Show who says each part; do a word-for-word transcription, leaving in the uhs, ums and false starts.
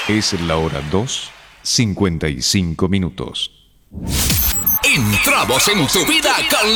Speaker 1: Es la hora dos, cincuenta y cinco minutos.
Speaker 2: Entramos en tu vida con